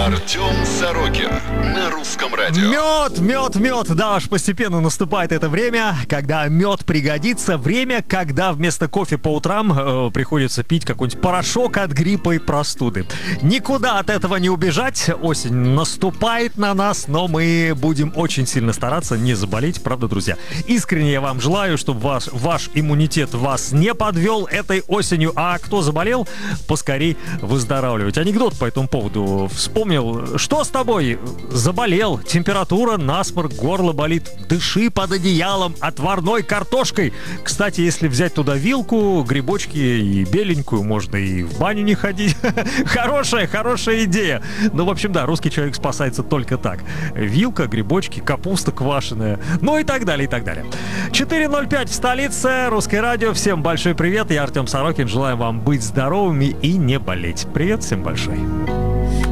Артем Сорокин на русском радио. Мед, да, аж постепенно наступает это время, когда мед пригодится. Время, когда вместо кофе по утрам приходится пить какой-нибудь порошок от гриппа и простуды. Никуда от этого не убежать. Осень наступает на нас, но мы будем очень сильно стараться не заболеть, правда, друзья? Искренне я вам желаю, чтобы ваш иммунитет вас не подвел этой осенью, а кто заболел, поскорей выздоравливать. Анекдот по этому поводу вспомнил. Что с тобой? Заболел. Температура, насморк, горло болит. Дыши под одеялом отварной картошкой. Кстати, если взять туда вилку, грибочки и беленькую, можно и в баню не ходить. Хорошая идея. Ну, в общем, да, русский человек спасается только так. Вилка, грибочки, капуста квашеная. Ну и так далее, и так далее. 4:05 в столице. Русское радио. Всем большой привет. Я Артем Сорокин. Желаю вам быть здоровыми и не болеть. Привет всем большой.